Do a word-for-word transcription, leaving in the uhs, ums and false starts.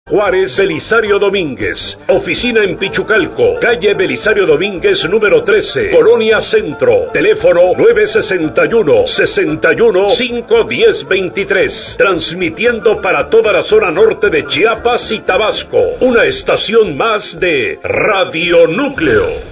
Juárez Belisario Domínguez. Oficina en Pichucalco, calle Belisario Domínguez número trece, Colonia Centro. Teléfono nueve sesenta y uno, sesenta y uno, cinco diez veintitrés. Transmitiendo para toda la zona norte de Chiapas y Tabasco. Una estación más de Radio Núcleo.